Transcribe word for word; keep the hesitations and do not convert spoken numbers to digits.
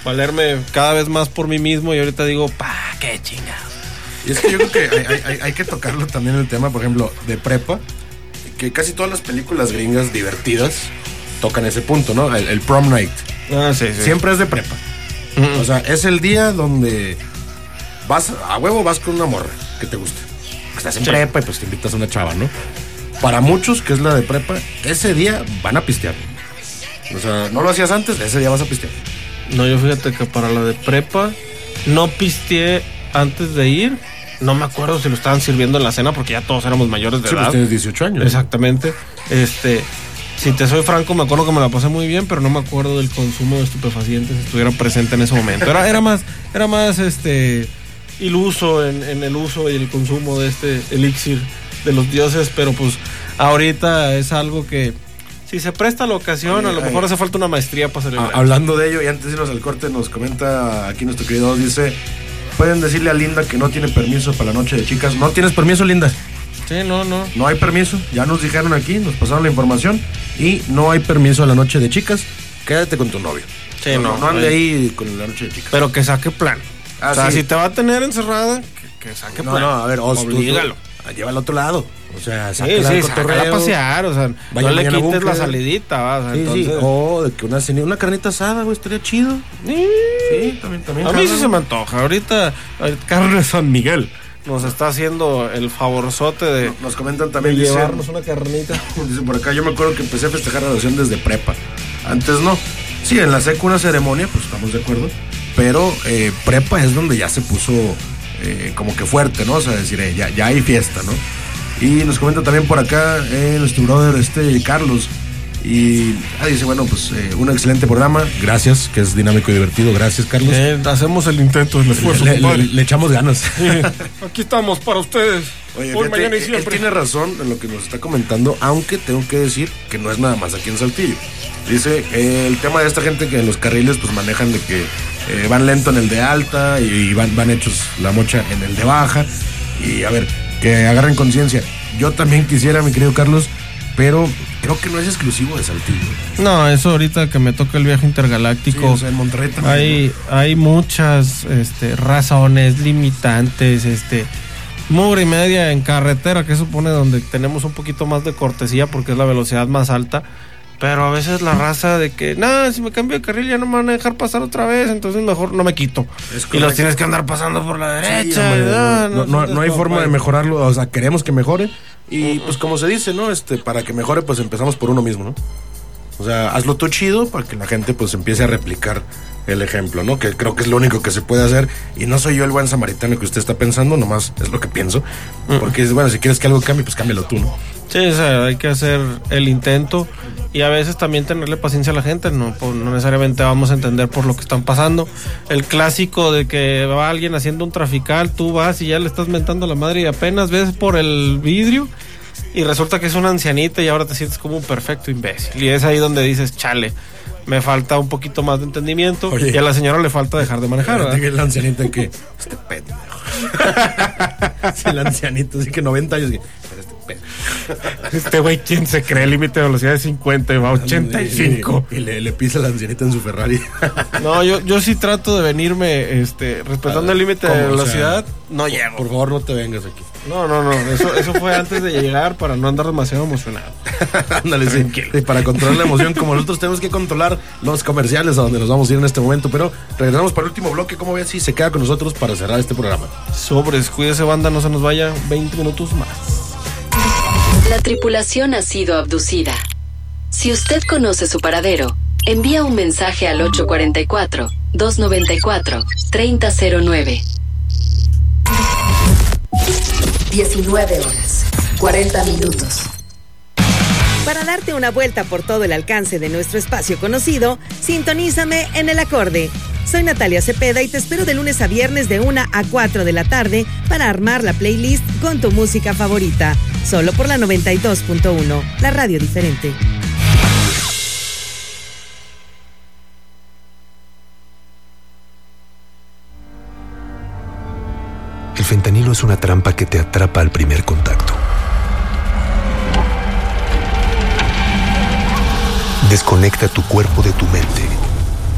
valerme cada vez más por mí mismo y ahorita digo, pa, qué chingados. Y es que yo creo que hay, hay, hay que tocarlo también el tema, por ejemplo, de prepa, que casi todas las películas gringas divertidas tocan ese punto, ¿no? El, el prom night. Ah, sí, sí. Siempre es de prepa. Uh-huh. O sea, es el día donde vas, a huevo vas con una morra que te guste. Estás en sí. prepa y pues te invitas a una chava, ¿no? Para muchos, que es la de prepa, ese día van a pistear. O sea, no lo hacías antes, ese día vas a pistear. No, yo fíjate que para la de prepa no pisteé antes de ir. No me acuerdo si lo estaban sirviendo en la cena porque ya todos éramos mayores de sí, edad. Pues tienes dieciocho años. Exactamente. Este, si te soy franco, me acuerdo que me la pasé muy bien, pero no me acuerdo del consumo de estupefacientes si estuviera presente en ese momento. Era, era más, era más este iluso en, en el uso y el consumo de este elixir de los dioses, pero pues ahorita es algo que si se presta la ocasión, ay, a lo ay, mejor hace falta una maestría para celebrar. Hablando de ello, y antes de irnos al corte, nos comenta aquí nuestro querido, dice: pueden decirle a Linda que no tiene permiso para la noche de chicas. ¿No tienes permiso, Linda? Sí, no, no. No hay permiso, ya nos dijeron aquí, nos pasaron la información y no hay permiso a la noche de chicas. Quédate con tu novio. Sí, no. No, no ande ahí con la noche de chicas. Pero que saque plan. Ah, o sea, sí. si te va a tener encerrada, que, que saque no, plan. No, no, a ver, os, oblígalo. Tú, tú, lleva al otro lado. O sea, sí, sí, sácala a pasear, o sea, no le quites búnker. La salidita, va, o sea, sí, entonces... sí, o de que una, una carnita asada, güey, estaría chido. Sí, sí también, también. A mí sí se me antoja, ahorita, carne San Miguel nos está haciendo el favorzote de... Nos comentan también, de dicen, llevarnos una carnita. Dicen por acá, yo me acuerdo que empecé a festejar la graduación desde prepa, antes no. Sí, en la secu una ceremonia, pues estamos de acuerdo, pero eh, prepa es donde ya se puso eh, como que fuerte, ¿no? O sea, decir, eh, ya, ya hay fiesta, ¿no? Y nos comenta también por acá eh, nuestro brother este Carlos. Y ah, dice, bueno, pues eh, un excelente programa. Gracias, que es dinámico y divertido. Gracias, Carlos. Eh, hacemos el intento, el esfuerzo. Le, le, le echamos ganas. Sí, aquí estamos para ustedes. Oye, hoy, fíjate, mañana y él siempre. tiene razón en lo que nos está comentando, aunque tengo que decir que no es nada más aquí en Saltillo. Dice, eh, el tema de esta gente que en los carriles pues manejan de que eh, van lento en el de alta y, y van, van hechos la mocha en el de baja. Y a ver, que agarren conciencia. Yo también quisiera, mi querido Carlos, pero creo que no es exclusivo de Saltillo. No, eso ahorita que me toca el viaje intergaláctico. Sí, o sea, en Monterrey también. Hay, hay muchas este, razones limitantes, este, mugre y media en carretera, que supone donde tenemos un poquito más de cortesía porque es la velocidad más alta. Pero a veces la raza de que, nada, si me cambio de carril ya no me van a dejar pasar otra vez, entonces mejor no me quito. Y los tienes que andar pasando por la derecha. Sí, hombre, ah, no, no, no, no hay forma de mejorarlo, o sea, queremos que mejore. Y pues como se dice, ¿no? Este, para que mejore, pues empezamos por uno mismo, ¿no? O sea, hazlo tú chido para que la gente pues empiece a replicar el ejemplo, ¿no? Que creo que es lo único que se puede hacer. Y no soy yo el buen samaritano que usted está pensando, nomás es lo que pienso. Porque, bueno, si quieres que algo cambie, pues cámbialo tú, ¿no? Sí, o sea, hay que hacer el intento y a veces también tenerle paciencia a la gente, no, no necesariamente vamos a entender por lo que están pasando. El clásico de que va alguien haciendo un trafical, tú vas y ya le estás mentando la madre y apenas ves por el vidrio y resulta que es una ancianita y ahora te sientes como un perfecto imbécil. Y es ahí donde dices, chale, me falta un poquito más de entendimiento. Oye, y a la señora le falta dejar de manejar, ¿verdad? La ancianita que, este pendejo. Sí, la ancianita, así que noventa años, que, este pendejo. Este güey, ¿quién se cree? El límite de velocidad de cincuenta y va a ochenta y cinco. Y, y le, le pisa a la ancianita en su Ferrari. No, yo, yo sí trato de venirme este, respetando el límite de velocidad. O sea, no llego. Por favor, no te vengas aquí. No, no, no. Eso, eso fue antes de llegar para no andar demasiado emocionado. Ándale, sí. Y para controlar la emoción, como nosotros tenemos que controlar los comerciales a donde nos vamos a ir en este momento. Pero regresamos para el último bloque. ¿Cómo ves si se queda con nosotros para cerrar este programa? Sobres, cuídese, banda, no se nos vaya. veinte minutos más. La tripulación ha sido abducida. Si usted conoce su paradero, envía un mensaje al ocho cuatro cuatro, dos nueve cuatro, tres cero cero nueve. diecinueve horas, cuarenta minutos. Para darte una vuelta por todo el alcance de nuestro espacio conocido, sintonízame en El Acorde. Soy Natalia Cepeda y te espero de lunes a viernes de una a cuatro de la tarde para armar la playlist con tu música favorita. Solo por la noventa y dos punto uno, la radio diferente. El fentanilo es una trampa que te atrapa al primer contacto. Desconecta tu cuerpo de tu mente.